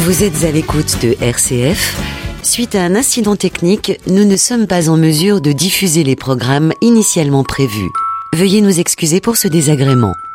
Vous êtes à l'écoute de RCF. Suite à un incident technique, nous ne sommes pas en mesure de diffuser les programmes initialement prévus. Veuillez nous excuser pour ce désagrément.